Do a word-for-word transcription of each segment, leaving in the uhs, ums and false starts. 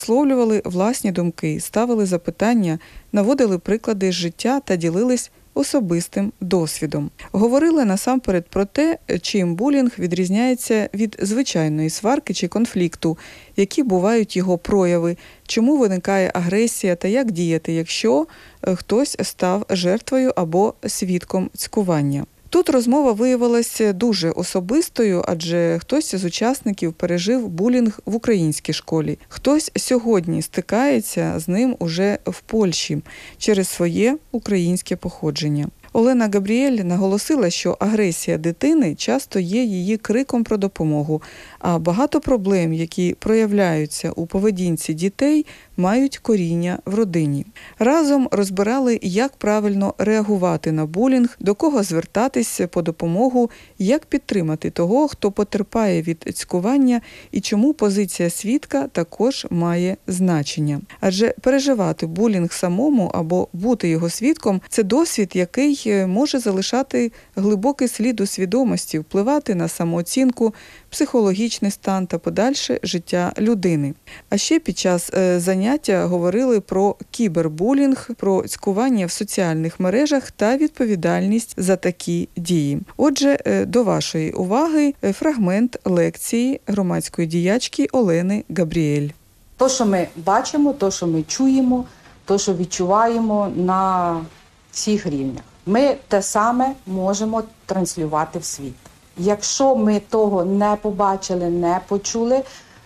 висловлювали власні думки, ставили запитання, наводили приклади з життя та ділились особистим досвідом. Говорили насамперед про те, чим булінг відрізняється від звичайної сварки чи конфлікту, які бувають його прояви, чому виникає агресія та як діяти, якщо хтось став жертвою або свідком цькування. Тут розмова виявилася дуже особистою, адже хтось з учасників пережив булінг в українській школі. Хтось сьогодні стикається з ним уже в Польщі через своє українське походження. Олена Габріель наголосила, що агресія дитини часто є її криком про допомогу, а багато проблем, які проявляються у поведінці дітей, мають коріння в родині. Разом розбирали, як правильно реагувати на булінг, до кого звертатися по допомогу, як підтримати того, хто потерпає від цькування і чому позиція свідка також має значення. Адже переживати булінг самому або бути його свідком – це досвід, який може залишати глибокий слід у свідомості, впливати на самооцінку, психологічний стан та подальше життя людини. А ще під час заняття говорили про кібербулінг, про цькування в соціальних мережах та відповідальність за такі дії. Отже, до вашої уваги фрагмент лекції громадської діячки Олени Габріель. То, що ми бачимо, то, що ми чуємо, то, що відчуваємо на всіх рівнях. Ми те саме можемо транслювати в світ. Якщо ми того не побачили, не почули,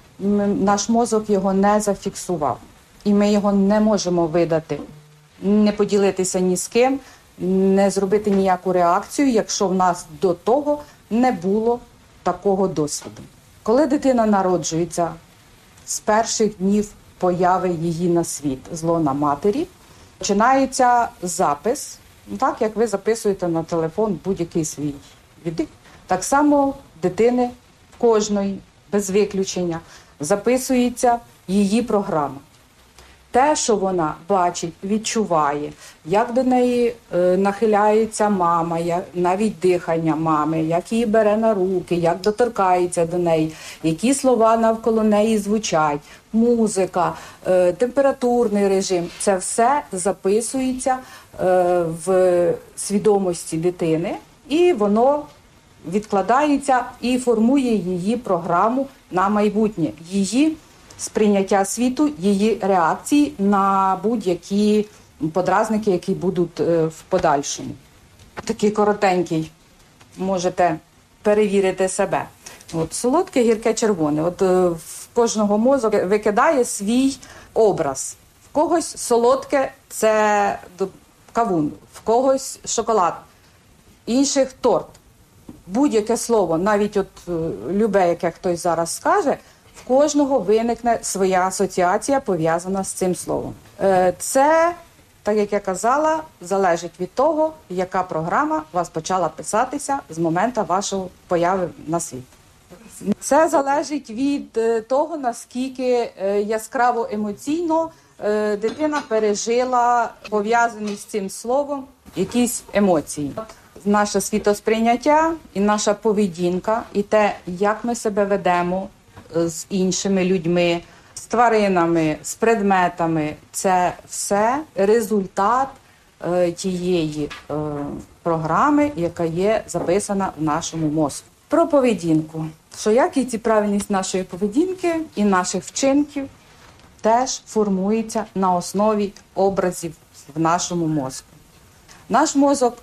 наш мозок його не зафіксував. І ми його не можемо видати, не поділитися ні з ким, не зробити ніяку реакцію, якщо в нас до того не було такого досвіду. Коли дитина народжується, з перших днів появи її на світ з лона матері, починається запис, так як ви записуєте на телефон будь-який свій віддих. Так само дитини в кожної, без виключення, записується її програма. Те, що вона бачить, відчуває, як до неї е, нахиляється мама, як, навіть дихання мами, як її бере на руки, як доторкається до неї, які слова навколо неї звучать, музика, е, температурний режим. Це все записується е, в свідомості дитини, і воно відкладається і формує її програму на майбутнє, її сприйняття світу, її реакції на будь-які подразники, які будуть в подальшому. Такий коротенький, можете перевірити себе. От, солодке, гірке, червоне. От в кожного мозок викидає свій образ. В когось солодке – це кавун, в когось шоколад, інших – торт. Будь-яке слово, навіть от любе, яке хтось зараз скаже, в кожного виникне своя асоціація, пов'язана з цим словом. Це, так як я казала, залежить від того, яка програма у вас почала писатися з моменту вашої появи на світ. Це залежить від того, наскільки яскраво емоційно дитина пережила пов'язані з цим словом якісь емоції. Наше світосприйняття і наша поведінка, і те, як ми себе ведемо з іншими людьми, з тваринами, з предметами, це все результат е, тієї е, програми, яка є записана в нашому мозку. Про поведінку. Що якість і правильність нашої поведінки і наших вчинків теж формується на основі образів в нашому мозку. Наш мозок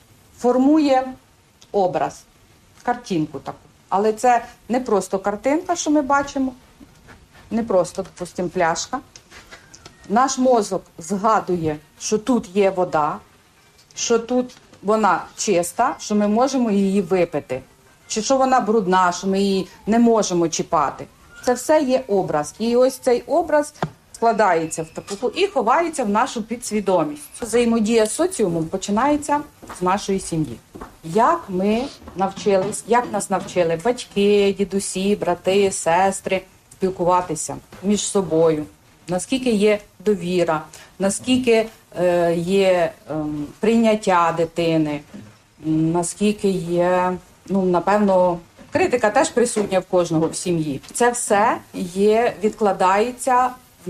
формує образ, картинку таку. Але це не просто картинка, що ми бачимо, не просто, допустимо, пляшка. Наш мозок згадує, що тут є вода, що тут вона чиста, що ми можемо її випити. Чи що вона брудна, що ми її не можемо чіпати. Це все є образ. І ось цей образ складається в таку і ховається в нашу підсвідомість. Взаємодія з соціумом починається з нашої сім'ї. Як ми навчились, як нас навчили батьки, дідусі, брати, сестри спілкуватися між собою, наскільки є довіра, наскільки е, є е, прийняття дитини, наскільки є, ну, напевно, критика теж присутня в кожного в сім'ї. Це все є, відкладається